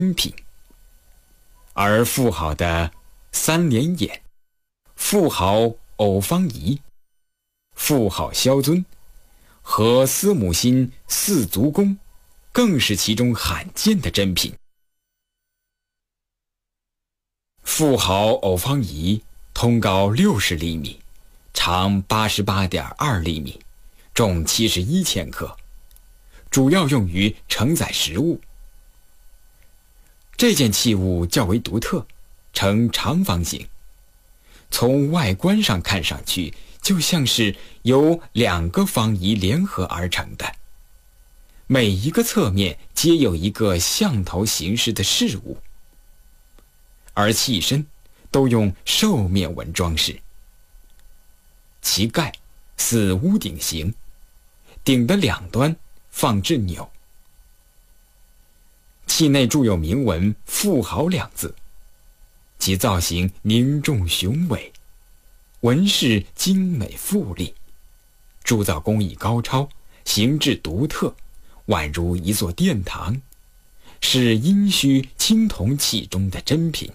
品。而富好的三连衍、富豪偶方仪、富好萧尊和司母心四足弓更是其中罕见的珍品。富豪偶方仪通高60厘米，长88.2厘米，重71千克，主要用于承载食物。这件器物较为独特，呈长方形，从外观上看上去就像是由2个方仪联合而成的，每一个侧面皆有一个象头形式的事物，而器身都用兽面纹装饰。其盖似屋顶形，顶的2端放置钮。器内铸有铭文“富豪”2字，其造型凝重雄伟，纹饰精美富丽，铸造工艺高超，形制独特，宛如一座殿堂，是殷墟青铜器中的珍品。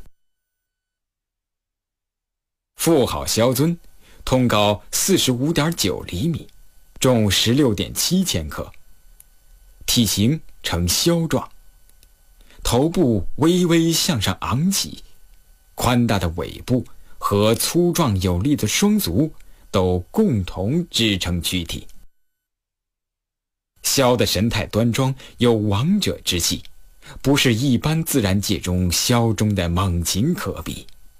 富好萧尊通高45.9厘米，重16.7千克，体型呈枭状，头部微微向上昂起，宽大的尾部和粗壮有力的双足都共同支撑躯体。萧的神态端庄，有王者之气，不是一般自然界中萧中的猛禽可比。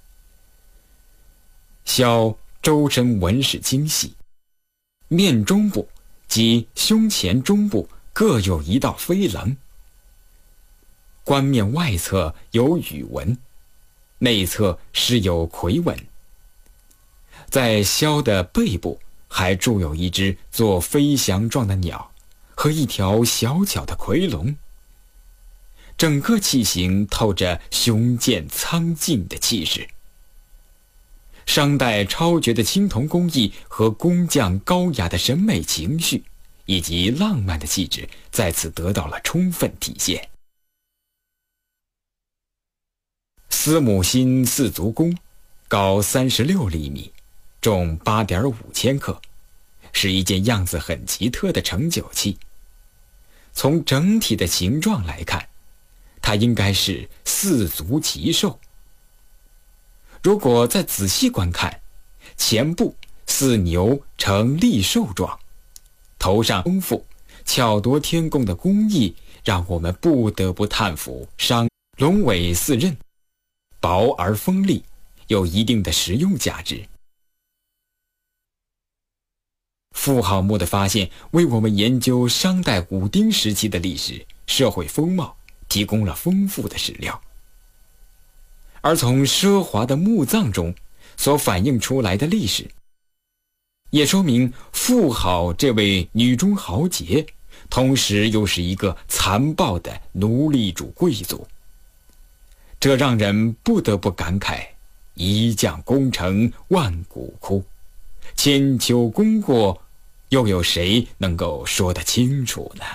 萧周身纹饰精细，面中部及胸前中部各有一道飞棱，冠面外侧有羽纹，内侧施有魁纹。在萧的背部还铸有一只做飞翔状的鸟和一条小巧的夔龙，整个器型透着雄健苍劲的气势。商代超绝的青铜工艺和工匠高雅的审美情绪以及浪漫的气质在此得到了充分体现。司母心四足弓高36厘米，重8.5千克，是一件样子很奇特的盛酒器。从整体的形状来看，它应该是四足骑兽。如果再仔细观看，前部似牛呈立兽状，头上丰富巧夺天工的工艺让我们不得不叹服商龙尾4刃，薄而锋利，有一定的实用价值。富好墓的发现为我们研究商代武丁时期的历史、社会风貌提供了丰富的史料。而从奢华的墓葬中所反映出来的历史，也说明富好这位女中豪杰同时又是一个残暴的奴隶主贵族，这让人不得不感慨：一将功成万骨枯，千秋功过，又有谁能够说得清楚呢？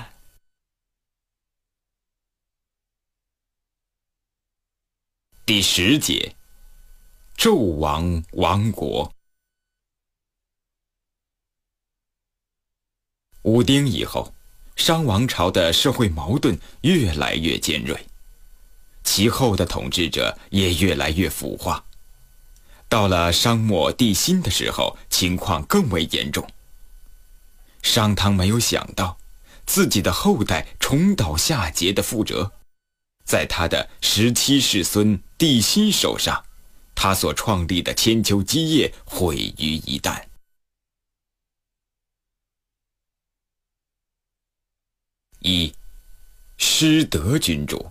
第10节，纣王亡国。武丁以后，商王朝的社会矛盾越来越尖锐，其后的统治者也越来越腐化。到了商末帝辛的时候，情况更为严重。商汤没有想到，自己的后代重蹈下桀的覆辙，在他的17世孙帝辛手上，他所创立的千秋基业毁于一旦。1. 失德君主。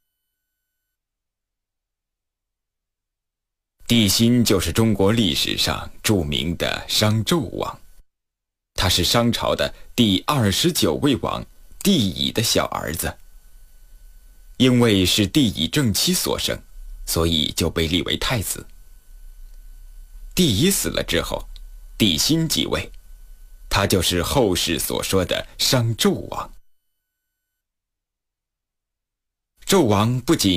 帝辛就是中国历史上著名的商纣王，他是商朝的第29位王帝乙的小儿子。因为是帝乙正妻所生，所以就被立为太子。帝乙死了之后，帝辛继位，他就是后世所说的商纣王。 纣王不仅